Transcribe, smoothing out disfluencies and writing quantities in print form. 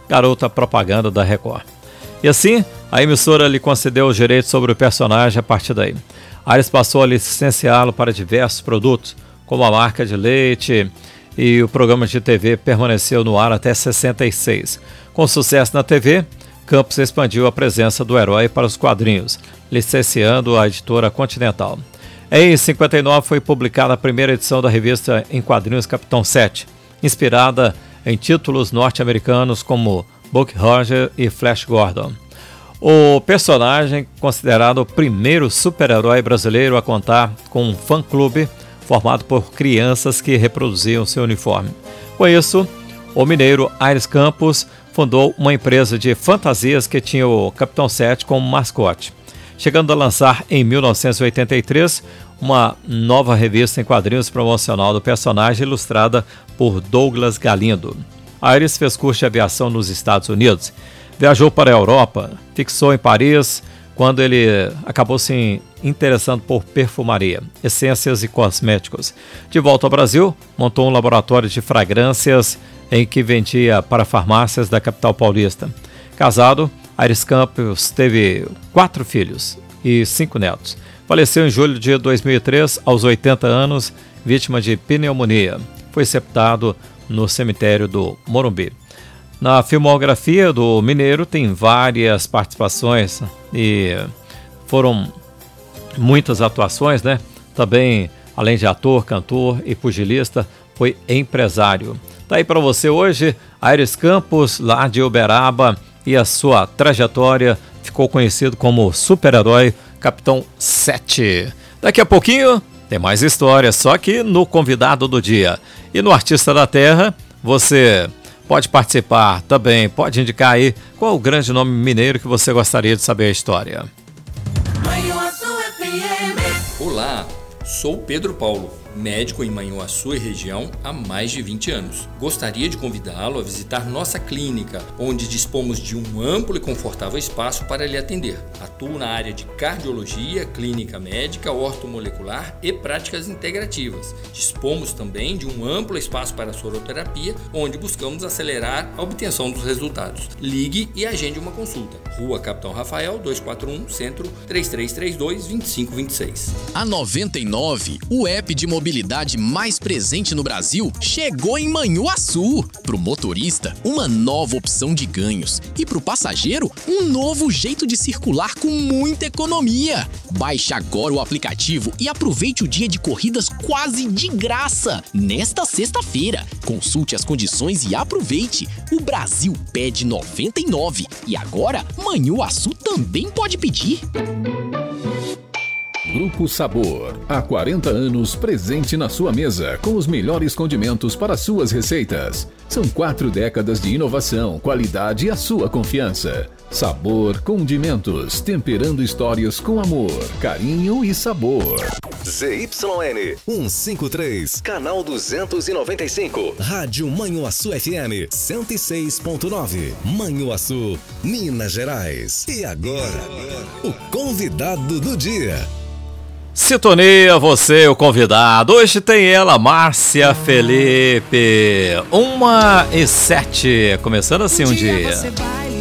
garota propaganda da Record. E assim, a emissora lhe concedeu os direitos sobre o personagem a partir daí. Aires passou a licenciá-lo para diversos produtos, como a marca de leite, e o programa de TV permaneceu no ar até 66. Com sucesso na TV, Campos expandiu a presença do herói para os quadrinhos, licenciando a editora Continental. Em 59 foi publicada a primeira edição da revista em quadrinhos Capitão 7, inspirada em títulos norte-americanos como Buck Rogers e Flash Gordon. O personagem, considerado o primeiro super-herói brasileiro a contar com um fã-clube formado por crianças que reproduziam seu uniforme. Com isso, o mineiro Aires Campos fundou uma empresa de fantasias que tinha o Capitão 7 como mascote, chegando a lançar em 1983 uma nova revista em quadrinhos promocional do personagem ilustrada por Douglas Galindo. Aires fez curso de aviação nos Estados Unidos, viajou para a Europa, fixou em Paris, quando ele acabou se interessando por perfumaria, essências e cosméticos. De volta ao Brasil, montou um laboratório de fragrâncias em que vendia para farmácias da capital paulista. Casado, Aires Campos teve 4 filhos e 5 netos. Faleceu em julho de 2003, aos 80 anos, vítima de pneumonia. Foi sepultado no cemitério do Morumbi. Na filmografia do mineiro tem várias participações e foram muitas atuações, né? Também, além de ator, cantor e pugilista, foi empresário. Tá aí para você hoje, Aires Campos, lá de Uberaba, e a sua trajetória, ficou conhecido como super-herói Capitão 7. Daqui a pouquinho tem mais histórias, só que no Convidado do Dia. E no Artista da Terra, você pode participar também, pode indicar aí qual o grande nome mineiro que você gostaria de saber a história. Olá, sou Pedro Paulo, médico em Manhuaçu e região há mais de 20 anos. Gostaria de convidá-lo a visitar nossa clínica, onde dispomos de um amplo e confortável espaço para lhe atender. Atuo na área de cardiologia, clínica médica, ortomolecular e práticas integrativas. Dispomos também de um amplo espaço para soroterapia, onde buscamos acelerar a obtenção dos resultados. Ligue e agende uma consulta. Rua Capitão Rafael, 241, Centro, 3332-2526. A 99, o app de mobilidade mais presente no Brasil, chegou em Manhuaçu. Pro motorista, uma nova opção de ganhos. E pro passageiro, um novo jeito de circular com muita economia. Baixe agora o aplicativo e aproveite o dia de corridas quase de graça. Nesta sexta-feira, consulte as condições e aproveite. O Brasil pede 99 e agora Manhuaçu também pode pedir. Grupo Sabor, há 40 anos presente na sua mesa com os melhores condimentos para suas receitas. São 4 décadas de inovação, qualidade e a sua confiança. Sabor Condimentos, temperando histórias com amor, carinho e sabor. ZYN 153, canal 295, Rádio Manhuaçu FM 106.9, Manhuaçu, Minas Gerais. E agora, o convidado do dia. Sintonia, você, o convidado. Hoje tem ela, Márcia Felipe. 1h07. Começando assim um dia.